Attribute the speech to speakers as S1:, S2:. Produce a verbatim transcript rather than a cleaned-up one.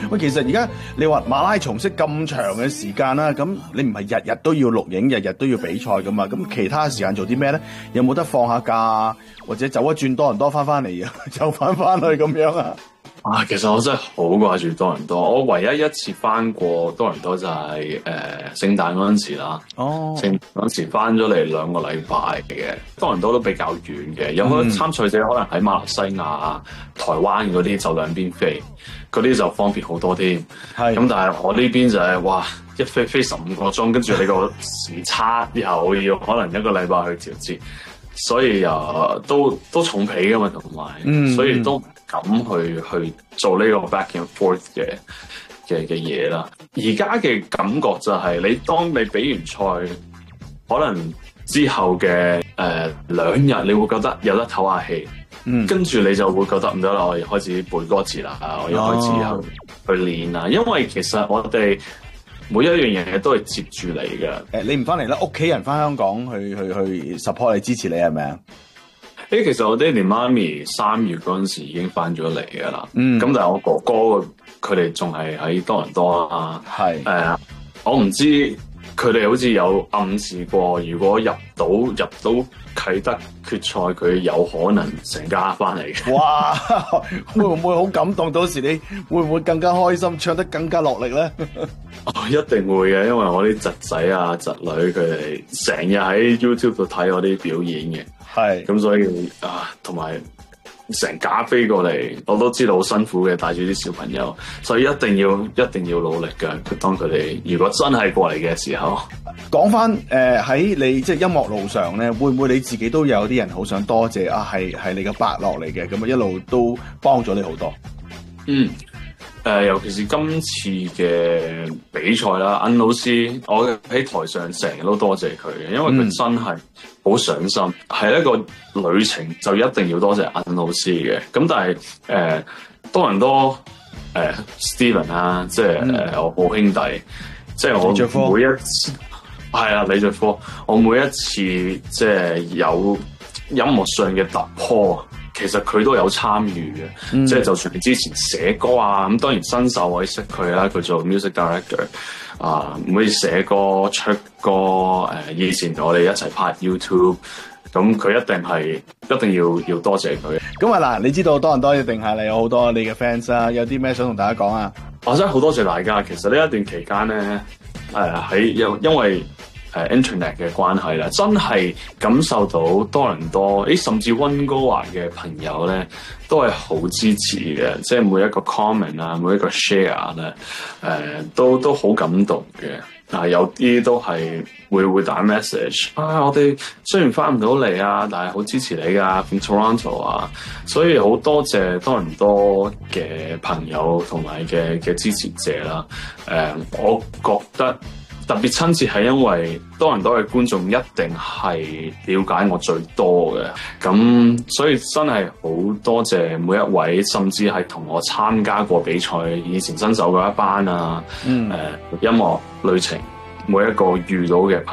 S1: 喂，其實而家你話馬拉松式咁長嘅時間啦，咁你唔係日日都要錄影，日日都要比賽噶嘛？咁其他時間做啲咩咧？有冇得放下假，或者走一轉多倫多翻翻嚟啊？就翻翻去咁樣啊？
S2: 啊，其實我真係好掛住多倫多。我唯一一次翻過多倫多就係誒聖誕嗰陣時啦。哦，聖誕嗰陣時翻咗嚟兩個禮拜嘅。多倫多都比較遠嘅，有好多參賽者可能喺馬來西亞、台灣嗰啲就兩邊飛，嗰啲就方便好多添。係咁，但係我呢邊就係、是、哇，一飛飛十五個鐘，跟住你個時差之後要可能一個禮拜去調節，所以又都都重皮噶嘛，同埋、嗯，所以都。咁去去做呢個 back and forth 嘅嘅嘅嘢啦。而家嘅感覺就係你當你比完賽，可能之後嘅誒兩日，你會覺得有得唞下氣，嗯，跟住你就會覺得唔得啦，我要開始背歌詞啦，我要開始去、哦、去練啦。因為其實我哋每一樣嘢都係接住你嘅。誒，你唔翻嚟啦，屋企人翻香港去去去 support 你支持你係咪啊？ 誒，其實我爹哋媽咪三月嗰陣時已經翻咗嚟㗎啦，咁、嗯、但係我哥哥佢哋仲係喺多倫多啊，係誒、呃，我唔知佢哋好似有暗示過，如果入到入到啟德決賽，佢有可能成家翻嚟嘅。哇，會唔會好感動？到時你會唔會更加開心，唱得更加落力咧？哦，一定會嘅，因為我啲侄仔啊、侄女佢哋成日喺 YouTube 度睇我啲表演嘅。係，咁所以啊，同埋成架飛過嚟，我都知道好辛苦嘅，帶住啲小朋友，所以一定要一定要努力㗎。當佢哋如果真係過嚟嘅時候，講翻誒喺你即係音樂路上咧，會唔會你自己都有啲人好想多謝啊？係係你嘅伯樂嚟嘅，咁啊一路都幫咗你好多。嗯。誒、呃，尤其是今次嘅比賽啦，恩老師，我喺台上成日都多謝佢嘅，因為佢真係好上心，係、嗯、一個旅程就一定要多謝恩老師嘅。咁但係誒、呃，多倫多誒 Steven 啊，即係誒、呃、我好兄弟，即係我每一次係啊李卓科，我每一次即係有音樂上嘅突破。其實佢都有參與嘅，嗯、即係就算你之前寫歌啊，咁當然新手我識佢啦，佢做 music director 啊，唔可以寫歌出歌，誒、呃、以前我哋一齊拍 YouTube，咁佢一定係一定要要多謝佢。咁啊嗱，你知道多倫多一定係你有好多你嘅 fans 啊，有啲咩想同大家講啊？我真係好多謝大家。其實呢一段期間咧，誒喺因因為。誒、uh, internet 嘅關係啦，真係感受到多倫多，誒甚至溫哥華嘅朋友咧，都係好支持嘅，即係每一個 comment 啊，每一個 share 咧，誒、呃、都都好感動嘅。啊，有啲都係會會打 message 啊，我哋雖然翻唔到嚟啊，但係好支持你㗎 from Toronto 啊，所以好多謝多倫多嘅朋友同埋嘅嘅支持者啦。誒、呃，我覺得。特別親切係因為多倫多嘅觀眾一定係了解我最多嘅，咁所以真係好多謝每一位，甚至係同我參加過比賽以前新手嗰一班啊，誒、嗯呃、音樂旅程每一個遇到嘅朋友。